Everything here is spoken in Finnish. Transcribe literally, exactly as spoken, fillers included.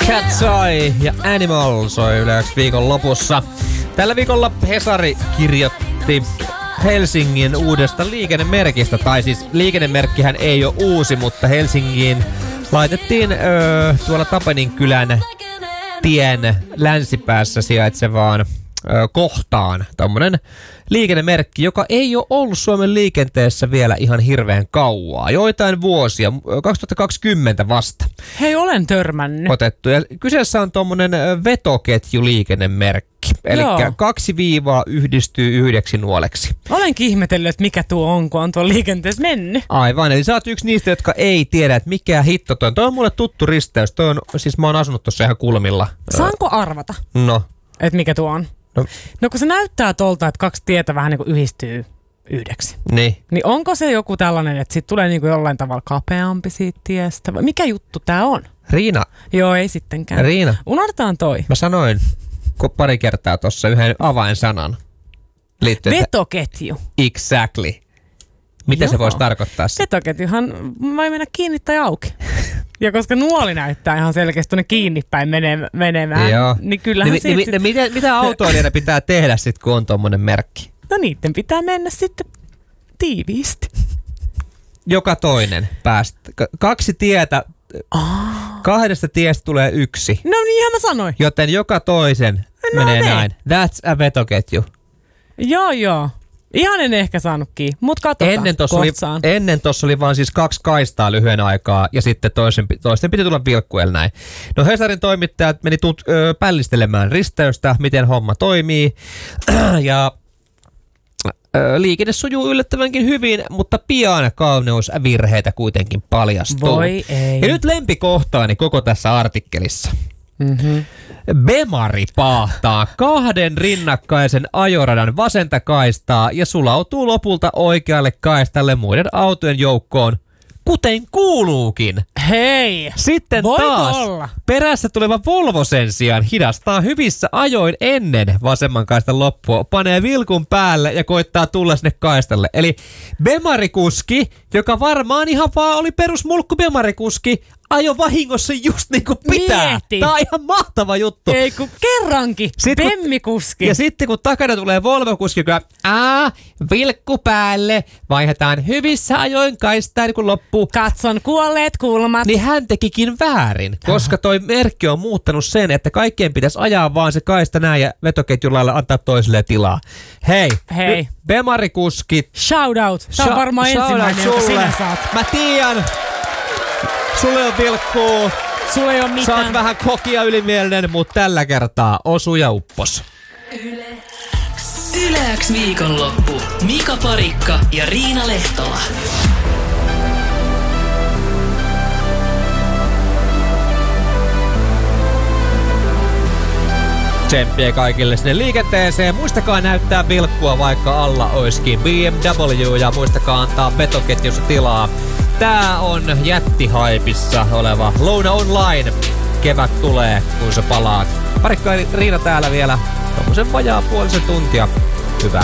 Cat's Eye ja Animal soi yleensä viikon lopussa. Tällä viikolla Hesari kirjoitti Helsingin uudesta liikennemerkistä. Tai siis liikennemerkkihän ei ole uusi, mutta Helsingiin laitettiin öö, tuolla Tapaninkylän tien länsipäässä sijaitsevaan öö, kohtaan tommonen liikennemerkki, joka ei ole ollut Suomen liikenteessä vielä ihan hirveän kauaa. Joitain vuosia, kaksituhattakaksikymmentä vasta. Hei, olen törmännyt. Otettu. Ja kyseessä on tommonen vetoketjuliikennemerkki. Eli kaksi viivaa yhdistyy yhdeksi nuoleksi. Olenkin ihmetellyt, että mikä tuo on, kun on tuo liikenteessä mennyt. Aivan, eli sä oot yksi niistä, jotka ei tiedä, että mikä hitto toi on. Toi on mulle tuttu risteys. Toi on, siis mä oon asunut tossa ihan kulmilla. Saanko arvata? No. Että mikä tuo on? No. no kun se näyttää tolta, että kaksi tietä vähän niin kuin yhdistyy yhdeksi. Niin. Niin onko se joku tällainen, että sit tulee niin kuin jollain tavalla kapeampi siitä tiestä? Vai mikä juttu tää on? Riina. Joo, ei sittenkään. Riina. Unohdetaan toi. Mä sanoin pari kertaa tossa yhden avainsanan. Liittyen vetoketju. Exactly. Mitä Joo. se voisi tarkoittaa? Vetoketjuhan voi mennä kiinni tai auki. Ja koska nuoli näyttää ihan selkeästi tuonne kiinni päin menemään, Joo. niin kyllähän niin, siitä... Niin, sit... mitä, mitä autoilijoiden pitää tehdä sitten, kun on tommonen merkki? No niiden pitää mennä sitten tiiviisti. Joka toinen päästä. Kaksi tietä, oh. kahdesta tiestä tulee yksi. No niinhän mä sanoin. Joten joka toisen no menee ne. näin. That's a vetoketju. Joo, joo. Ihan en ehkä saanutkin, mutta katsotaan. Ennen tossa, oli, ennen tossa oli vaan siis kaksi kaistaa lyhyen aikaa ja sitten toisen, toisten piti tulla vilkkuella näin. No Hesarin toimittajat meni tut, ö, pällistelemään risteystä, miten homma toimii ja ö, liikenne sujuu yllättävänkin hyvin, mutta pian kauneusvirheitä kuitenkin paljastuu. Voi ei. Ja nyt lempikohtaani koko tässä artikkelissa. Mm-hmm. Bemari paahtaa kahden rinnakkaisen ajoradan vasenta kaistaa ja sulautuu lopulta oikealle kaistalle muiden autojen joukkoon, kuten kuuluukin. Hei! Sitten Voiko taas olla? Perässä tuleva Volvo sen sijaan hidastaa hyvissä ajoin ennen vasemman kaistan loppua, panee vilkun päälle ja koittaa tulla sinne kaistalle. Eli Bemari-kuski, joka varmaan ihan vaan oli perusmulkku Bemari-kuski, ajo vahingossa just niin kuin pitää. Mieti. Tää on ihan mahtava juttu. Ei kun kerrankin, Sitten, Bemmikuski. Ja sitten kun takana tulee Volvo-kuski, joka aa, vilkku päälle, vaihdetaan hyvissä ajoin kaistaan kun loppuu. Katson kuolleet kulmat. Niin hän tekikin väärin, koska toi merkki on muuttanut sen, että kaikkien pitäisi ajaa vaan se kaista näin ja vetoketjun lailla antaa toiselle tilaa. Hei, Hei. Bemari-kuskit. Shout out. Tää on varmaan ensimmäinen, jonka sinä saat. Mä tiedän. Sulle on vilkkuu. Sulle ei oo mitään. Sä oot vähän kokia ylimielinen, mutta tällä kertaa osu ja uppos. Yle X. Yle X viikonloppu. Mika Parikka ja Riina Lehtola. Tsemppiä kaikille sinne liikenteeseen. Muistakaa näyttää vilkkua, vaikka alla oiskin B M W, ja muistakaa antaa vetoketjussa tilaa. Tää on jättihaipissa oleva Louna Online. Kevät tulee, kun sä palaat. Parikka ja Riina täällä vielä tommosen vajaa puolisen tuntia.